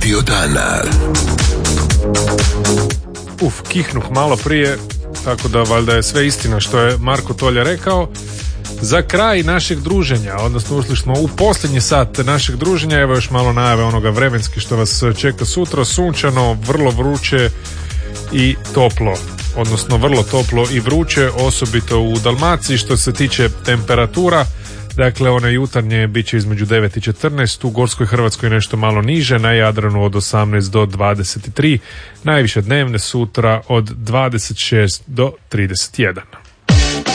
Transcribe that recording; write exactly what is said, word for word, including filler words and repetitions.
Radio dana. Uf, kihnuh malo prije, tako da valjda je sve istina što je Marko Tolja rekao. Za kraj našeg druženja, odnosno ušli smo u posljednji sat našeg druženja, evo još malo najave onoga vremenski što vas čeka sutra, sunčano, vrlo vruće i toplo, odnosno vrlo toplo i vruće, osobito u Dalmaciji što se tiče temperatura. Dakle, one jutarnje bit će između devet i četrnaest, u Gorskoj Hrvatskoj nešto malo niže, na Jadranu od osamnaest do dvadeset tri, najviše dnevne sutra od dvadeset šest do trideset jedan.